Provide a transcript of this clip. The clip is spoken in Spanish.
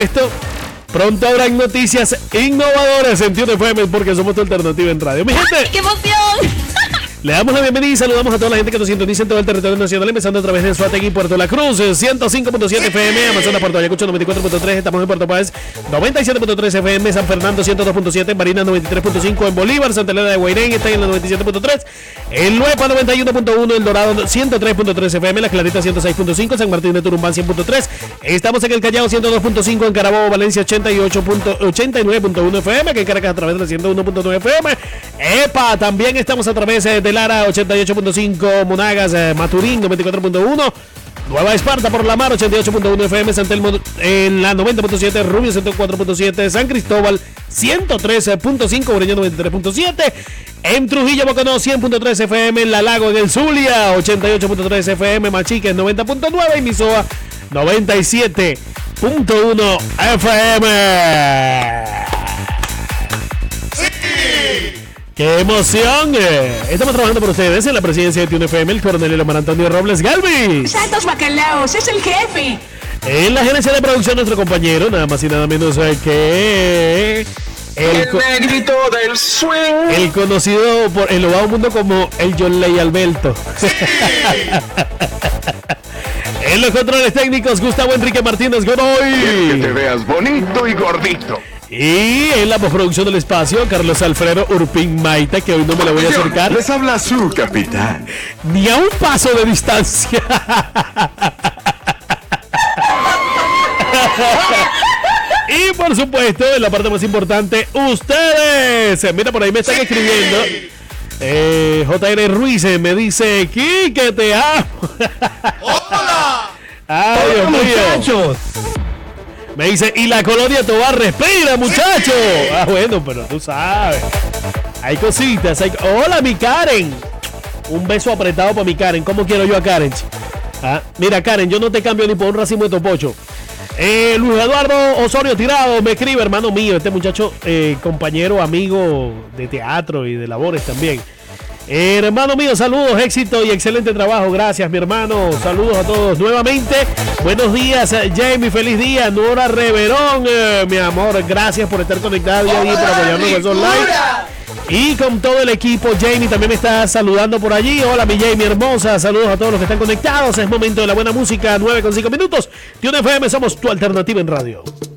Esto, pronto habrán noticias innovadoras en Tune FM porque somos tu alternativa en radio. Mi gente, ¡qué emoción! le damos la bienvenida y saludamos a toda la gente que nos sintoniza en todo el territorio nacional, empezando a través de Suategui, Puerto La Cruz, 105.7 FM, Amazonas, Puerto Ayacucho, 94.3, estamos en Puerto Páez, 97.3 FM, San Fernando, 102.7, en Barinas, 93.5, en Bolívar, Santa Elena de Guairén, está en la 97.3, en Luepa, 91.1, El Dorado, 103.3 FM, La Clarita, 106.5, San Martín de Turumbán, 100.3, estamos en El Callao, 102.5, en Carabobo, Valencia, 89.1 FM, que en Caracas a través de la 101.9 FM, EPA, también estamos a través de Lara, 88.5, Monagas, Maturín, 94.1, Nueva Esparta por la Mar, 88.1 FM, San Telmo en la 90.7, Rubio 104.7, San Cristóbal 113.5, Ureña 93.7, en Trujillo Boconó 100.3 FM, en La Lago en el Zulia 88.3 FM, Machiques 90.9 y Misoa 97.1 FM. ¡Qué emoción! Estamos trabajando por ustedes en la presidencia de Tune FM, el coronel Omar Antonio Robles Galvis. ¡Santos bacalaos! ¡Es el jefe! En la gerencia de producción, nuestro compañero, nada más y nada menos que... El negrito del swing. El conocido por el Obado Mundo como el John Ley Alberto. Sí. En los controles técnicos, Gustavo Enrique Martínez Godoy. Que te veas bonito y gordito. Y en la postproducción del espacio, Carlos Alfredo Urpín Maita, que hoy no me le voy a acercar. Les habla su capitán. Ni a un paso de distancia. Y por supuesto, en la parte más importante, ustedes. Mira, por ahí me están escribiendo. J.R. Ruiz me dice, Quique, te amo. ¡Hola! Ay, Dios mío. Muchachos. Me dice, y la colonia Tobar respira, muchacho. Ah, bueno, pero tú sabes. Hay cositas. Hola, mi Karen. Un beso apretado para mi Karen. ¿Cómo quiero yo a Karen? Mira, Karen, yo no te cambio ni por un racimo de topocho. Luis Eduardo Osorio Tirado me escribe, hermano mío, este muchacho, compañero, amigo de teatro y de labores también. Hermano mío, saludos, éxito y excelente trabajo. Gracias, mi hermano. Saludos a todos nuevamente. Buenos días, Jamie. Feliz día. Nora Reverón, mi amor. Gracias por estar conectada día a día, por apoyarnos en online. Y con todo el equipo, Jamie también me está saludando por allí. Hola, mi Jamie hermosa. Saludos a todos los que están conectados. Es momento de la buena música. 9:05 minutos. Tune FM, somos tu alternativa en radio.